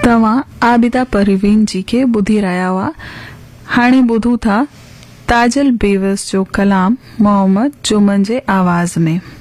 तव्हां आबिदा परवीन जी के ॿुधी रहिया हुआ। हाणे ॿुधूं था ताजल बेवस जो कलाम मोहम्मद जुमन जे आवाज़ में।